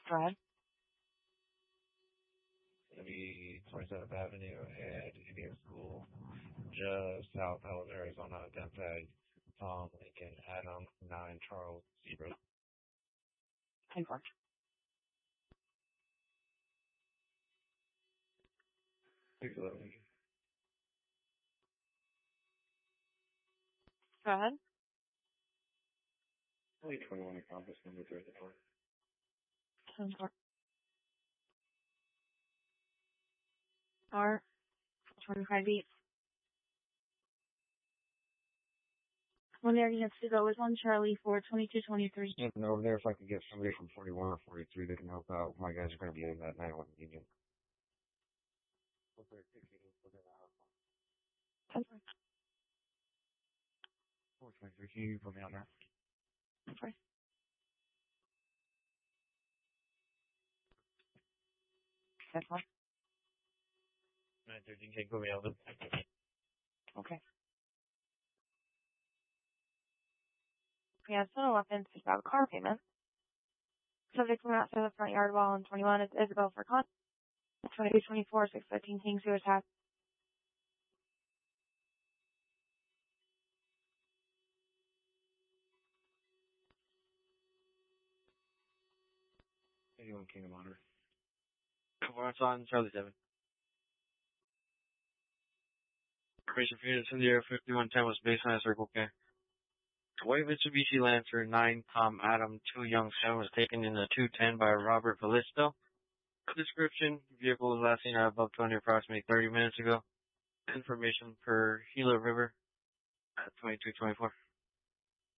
Go ahead. 27th Avenue at Indian School, just south of Arizona, gun tag Tom Lincoln Adam 9 Charles 0. 10-4. Go ahead. Only 21 accomplice number 34. 10-4. Or 25 beats. One there gets to go is on Charlie for 22-23. And over there, if I could get somebody from 41 or 43 that can help out, my guys are going to be in that 9-1 union. 10-4. 423, can you put me on that? 10-4. That's one. 913, can you put me on that? Okay. We have total weapons about car payment. Subject from outside the front yard wall on 21 is Isabel for con. 22-24, 613 King Sewer attack. Anyone Kingdom Honor. We're on Charlie 7. Information for units in the air 5110 was baseline Circle K. White Mitsubishi Lancer 9 Tom Adam 2 Young 7 was taken in the 210 by Robert Valisto. Description: vehicle was last seen at above 20 approximately 30 minutes ago. Information per Gila River at 2224.